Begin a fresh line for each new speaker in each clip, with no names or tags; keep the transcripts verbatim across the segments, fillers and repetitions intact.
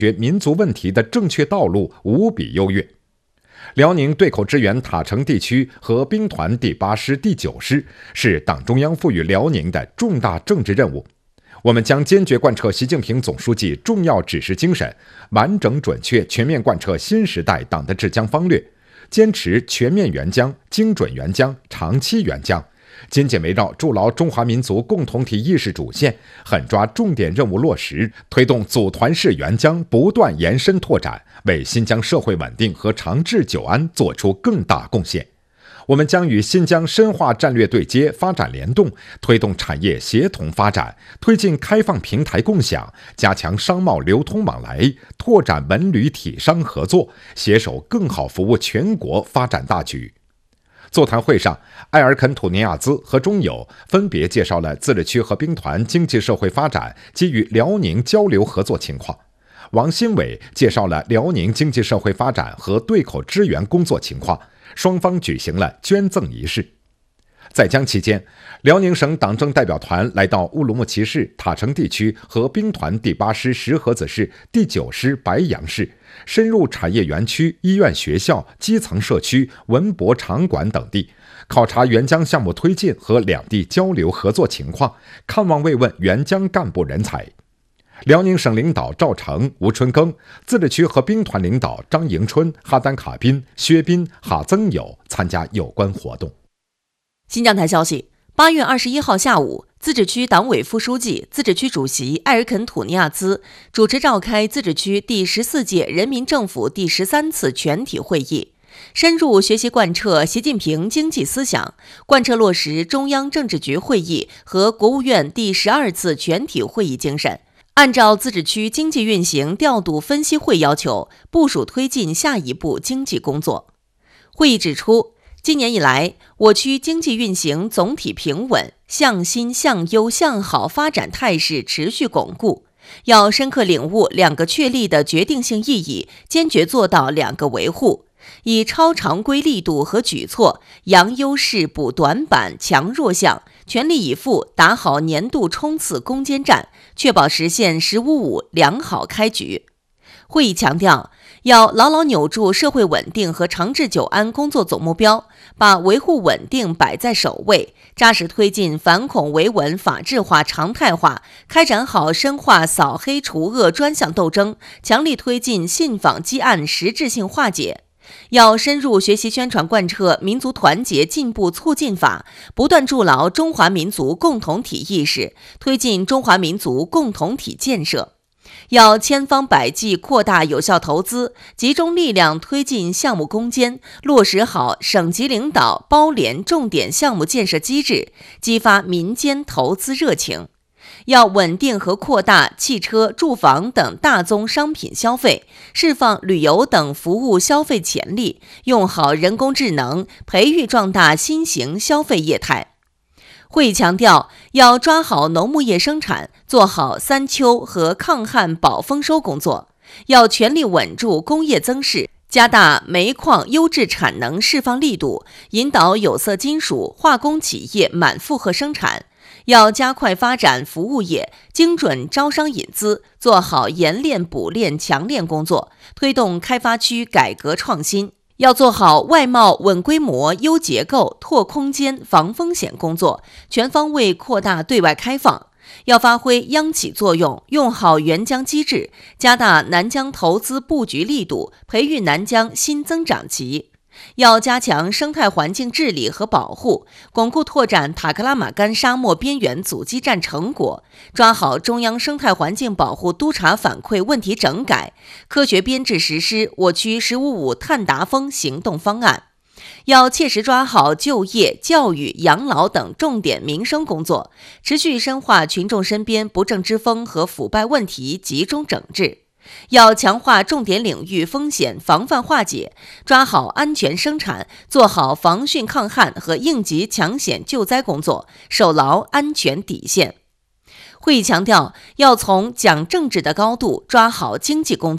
决民族问题的正确道路无比优越。辽宁对口支援塔城地区和兵团第八师、第九师是党中央赋予辽宁的重大政治任务。我们将坚决贯彻习近平总书记重要指示精神，完整准确全面贯彻新时代党的治疆方略，坚持全面援疆、精准援疆、长期援疆，紧紧围绕筑牢中华民族共同体意识主线，狠抓重点任务落实，推动组团式援疆不断延伸拓展，为新疆社会稳定和长治久安作出更大贡献。我们将与新疆深化战略对接、发展联动，推动产业协同发展，推进开放平台共享，加强商贸流通往来，拓展文旅体商合作，携手更好服务全国发展大局。座谈会上，埃尔肯土尼亚兹和中友分别介绍了自治区和兵团经济社会发展及与辽宁交流合作情况。王新伟介绍了辽宁经济社会发展和对口支援工作情况，双方举行了捐赠仪式。在疆期间，辽宁省党政代表团来到乌鲁木齐市塔城地区和兵团第八师石河子市、第九师白杨市，深入产业园区、医院、学校、基层社区、文博场馆等地，考察援疆项目推进和两地交流合作情况，看望慰问援疆干部人才。辽宁省领导赵成、吴春耕，自治区和兵团领导张迎春、哈丹卡宾、薛斌、哈增友参加有关活动。
新疆台消息，八月二十一号下午，自治区党委副书记、自治区主席埃尔肯土尼亚兹主持召开自治区第十四届人民政府第十三次全体会议，深入学习贯彻习近平经济思想，贯彻落实中央政治局会议和国务院第十二次全体会议精神，按照自治区经济运行调度分析会要求，部署推进下一步经济工作。会议指出，今年以来，我区经济运行总体平稳，向新向优向好发展态势持续巩固。要深刻领悟两个确立的决定性意义，坚决做到两个维护，以超常规力度和举措，扬优势补短板，强弱项，全力以赴打好年度冲刺攻坚战，确保实现“十五五”良好开局。会议强调，要牢牢扭住社会稳定和长治久安工作总目标，把维护稳定摆在首位，扎实推进反恐维稳法治化常态化，开展好深化扫黑除恶专项斗争，强力推进信访积案实质性化解。要深入学习宣传贯彻民族团结进步促进法，不断筑牢中华民族共同体意识，推进中华民族共同体建设。要千方百计扩大有效投资，集中力量推进项目攻坚，落实好省级领导包联重点项目建设机制，激发民间投资热情。要稳定和扩大汽车、住房等大宗商品消费，释放旅游等服务消费潜力，用好人工智能，培育壮大新型消费业态。会议强调，要抓好农牧业生产，做好三秋和抗旱保丰收工作，要全力稳住工业增势，加大煤矿优质产能释放力度，引导有色金属、化工企业满负荷生产。要加快发展服务业，精准招商引资，做好研炼补炼强炼工作，推动开发区改革创新。要做好外贸稳规模、优结构、拓空间、防风险工作，全方位扩大对外开放。要发挥央企作用，用好援疆机制，加大南疆投资布局力度，培育南疆新增长极。要加强生态环境治理和保护，巩固拓展塔克拉玛干沙漠边缘阻击战成果，抓好中央生态环境保护督查反馈问题整改，科学编制实施我区“十五五”碳达峰行动方案。要切实抓好就业、教育、养老等重点民生工作，持续深化群众身边不正之风和腐败问题集中整治。要强化重点领域风险防范化解，抓好安全生产，做好防汛抗旱和应急抢险救灾工作，守牢安全底线。会议强调，要从讲政治的高度抓好经济工作，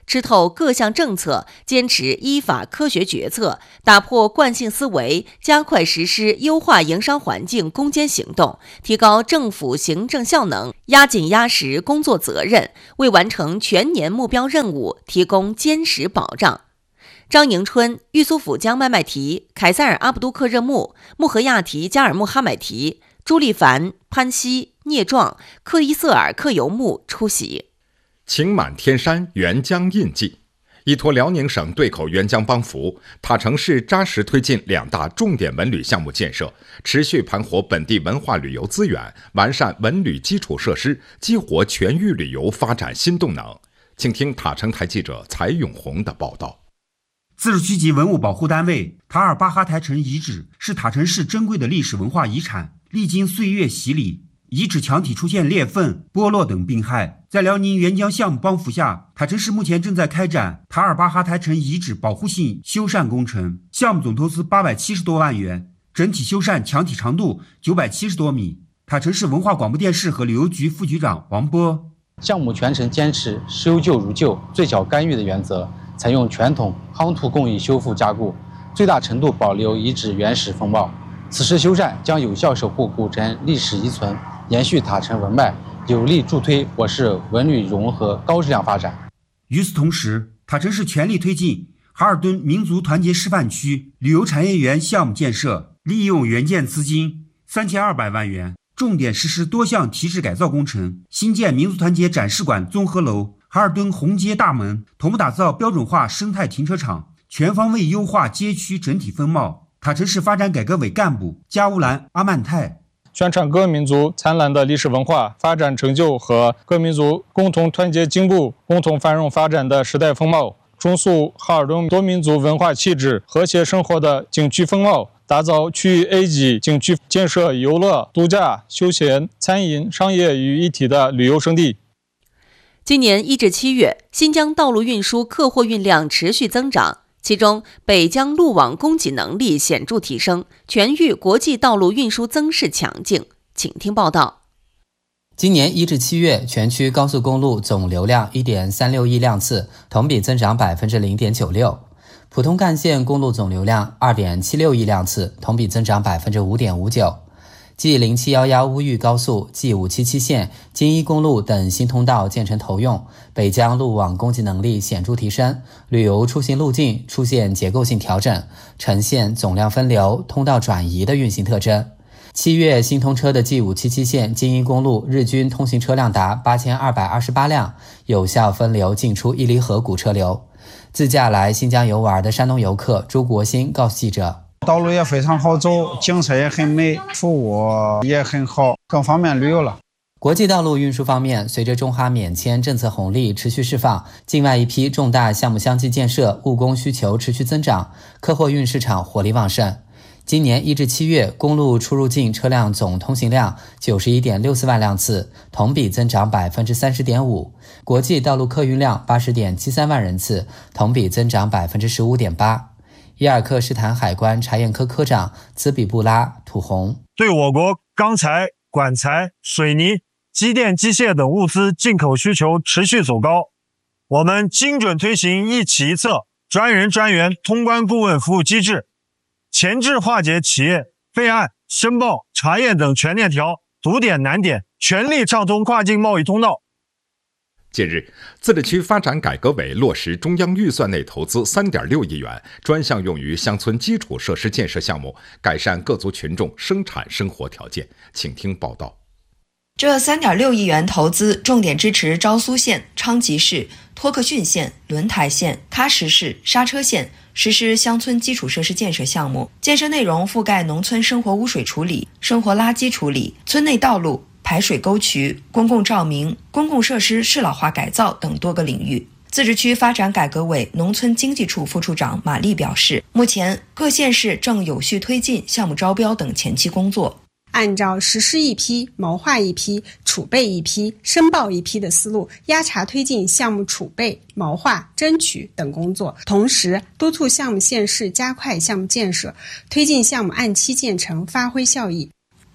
吃透各项政策，坚持依法科学决策，打破惯性思维，加快实施优化营商环境攻坚行动，提高政府行政效能，压紧压实工作责任，为完成全年目标任务提供坚实保障。张迎春、玉苏甫江麦麦提、凯塞尔阿卜杜克热木、穆合亚提加尔穆哈买提、朱利凡、潘西、聂壮、克伊瑟尔克尤木出席。
晴满天山，沅江印记。依托辽宁省对口沅江帮扶，塔城市扎实推进两大重点文旅项目建设，持续盘活本地文化旅游资源，完善文旅基础设施，激活全域旅游发展新动能。请听塔城台记者蔡永红的报道。
自治区级文物保护单位塔尔巴哈台城遗址是塔城市珍贵的历史文化遗产，历经岁月洗礼，遗址墙体出现裂缝、剥落等病害。在辽宁沅江项目帮扶下，塔城市目前正在开展塔尔巴哈台城遗址保护性修缮工程，项目总投资八百七十多万元，整体修缮墙体长度九百七十多米。塔城市文化广播电视和旅游局副局长王波：
项目全程坚持修旧如旧、最小干预的原则，采用传统夯土工艺修复加固，最大程度保留遗址原始风貌。此次修缮将有效守护古城历史遗存，延续塔城文脉，有力助推我市文旅融合高质量发展。
与此同时，塔城市全力推进哈尔滨民族团结示范区旅游产业园项目建设，利用原建资金三千二百万元，重点实施多项提质改造工程，新建民族团结展示馆综合楼、哈尔滨红街大门，同步打造标准化生态停车场，全方位优化街区整体风貌。塔城市发展改革委干部加乌兰阿曼泰：
宣传各民族灿烂的历史文化发展成就和各民族共同团结进步、共同繁荣发展的时代风貌，重塑哈尔滨多民族文化气质、和谐生活的景区风貌，打造区域 A 级景区，建设游乐、度假、休闲、餐饮、商业于一体的旅游胜地。
今年一至七月，新疆道路运输客货运量持续增长，其中北疆路网供给能力显著提升，全域国际道路运输增势强劲。请听报道。
今年一至七月，全区高速公路总流量 一点三六亿辆次，同比增长 百分之零点九六。普通干线公路总流量 二点七六亿辆次，同比增长 百分之五点五九。继零七一一乌豫高速、G 五七七线、京一公路等新通道建成投用，北疆路网供给能力显著提升，旅游出行路径出现结构性调整，呈现总量分流、通道转移的运行特征。七月新通车的 G 五七七线京一公路日均通行车辆达八千二百二十八辆，有效分流进出伊犁河谷车流。自驾来新疆游玩的山东游客朱国新告诉记者：
道路也非常好走，景色也很美，服务也很好，更方便旅游了。
国际道路运输方面，随着中哈免签政策红利持续释放，境外一批重大项目相继建设，务工需求持续增长，客货运市场活力旺盛。今年一至七月，公路出入境车辆总通行量 九十一点六四万辆次，同比增长 百分之三十点五。国际道路客运量 八十点七三万人次，同比增长 百分之十五点八。伊尔克什坦海关查验科科长兹比布拉土红：
对我国钢材、管材、水泥、机电机械等物资进口需求持续走高，我们精准推行一企一策、专人专员通关顾问服务机制，前置化解企业备案、申报、查验等全链条，堵点难点，全力畅通跨境贸易通道。
近日，自治区发展改革委落实中央预算内投资 三点六亿元，专项用于乡村基础设施建设项目，改善各族群众生产生活条件。请听报道。
这 三点六亿元投资重点支持昭苏县、昌吉市、托克逊县、轮台县、喀什市、刹车县实施乡村基础设施建设项目，建设内容覆盖农村生活污水处理、生活垃圾处理、村内道路、排水沟渠、公共照明、公共设施适老化改造等多个领域。自治区发展改革委农村经济处副处长马丽表示，目前各县市正有序推进项目招标等前期工作，
按照实施一批、谋划一批、储备一批、申报一批的思路，压查推进项目储备、谋划、争取等工作，同时督促项目县市加快项目建设，推进项目按期建成，发挥效益。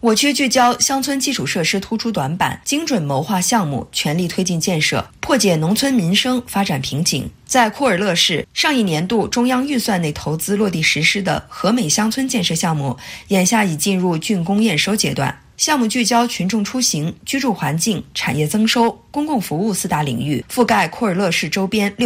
我区聚焦乡村基础设施突出短板，精准谋划项目，全力推进建设，破解农村民生发展瓶颈。在库尔勒市，上一年度中央预算内投资落地实施的和美乡村建设项目，眼下已进入竣工验收阶段。项目聚焦群众出行、居住环境、产业增收、公共服务四大领域，覆盖库尔勒市周边六